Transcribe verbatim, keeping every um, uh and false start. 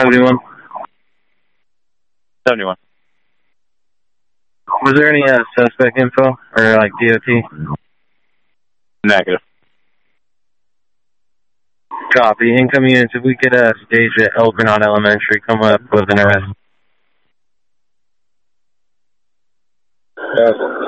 seventy-one. seventy-one. Was there any uh, suspect info or like D O T? Negative. Copy. Incoming units, if we could uh, stage at Elkernot Elementary, come up with an arrest. Yes.